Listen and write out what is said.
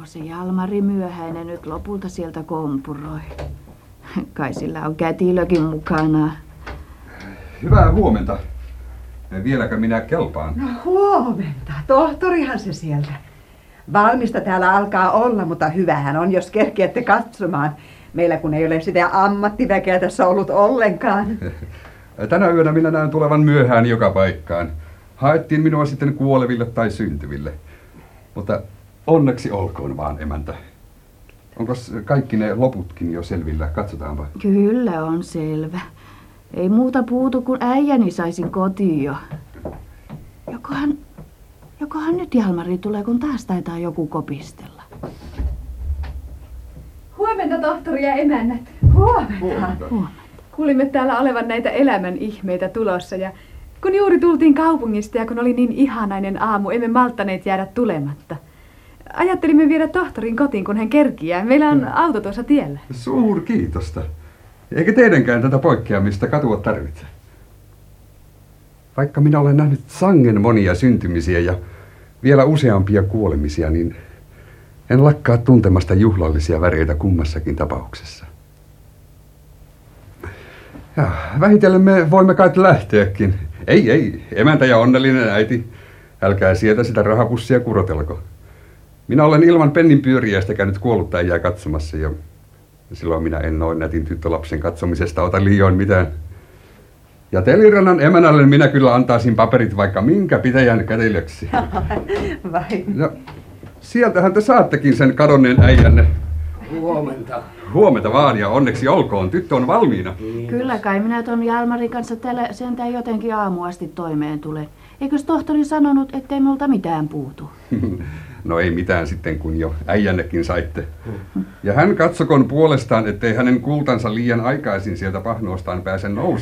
se Jalmari Myöhäinen nyt lopulta sieltä kompuroi. Kai sillä on kätilökin mukana. Hyvää huomenta. Vieläkö minä kelpaan? No huomenta. Tohtorihan se sieltä. Valmista täällä alkaa olla, mutta hyvähän on, jos kerkiätte katsomaan. Meillä kun ei ole sitä ammattiväkeä tässä ollut ollenkaan. Tänä yönä minä näen tulevan myöhään joka paikkaan. Haettiin minua sitten kuoleville tai syntyville. Mutta onneksi olkoon vaan, emäntä. Onko kaikki ne loputkin jo selvillä? Katsotaanpa. Kyllä on selvä. Ei muuta puutu kuin äijäni saisin kotiin jo. Jokohan nyt Jalmari tulee, kun taas taitaa joku kopistella. Huomenta, tohtori ja emännät. Huomenta. Kuulimme täällä olevan näitä elämän ihmeitä tulossa ja kun juuri tultiin kaupungista ja kun oli niin ihanainen aamu, emme malttaneet jäädä tulematta. Ajattelimme viedä tohtorin kotiin, kun hän kerkiää. Meillä on auto tuossa tiellä. Suurkiitosta. Eikä teidänkään tätä poikkeamista katua tarvitse. Vaikka minä olen nähnyt sangen monia syntymisiä ja vielä useampia kuolemisia, niin en lakkaa tuntemasta juhlallisia väreitä kummassakin tapauksessa. Ja vähitellen me voimme kai lähteäkin. Ei, emäntä ja onnellinen äiti. Älkää sieltä sitä rahapussia kurotelko. Minä olen ilman pennin pyöriäistä käynyt kuollutta äijää katsomassa ja silloin minä en noin nätin tyttölapsen katsomisesta ota liioin mitään. Ja Telirannan emänälle minä kyllä antaisin paperit vaikka minkä pitäjän kätilöksi. Vai? Ja sieltähän te saattekin sen kadonneen äijänne. Huomenta. Huomenta vaan ja onneksi olkoon, tyttö on valmiina. Kyllä kai minä ton Jalmarin kanssa täällä sentään jotenkin aamuasti toimeen tule. Eikös tohtori sanonut, ettei minulta mitään puutu? No ei mitään sitten, kun jo äijännekin saitte. Ja hän katsokon puolestaan, ettei hänen kultansa liian aikaisin sieltä pahnoostaan pääse nousemaan.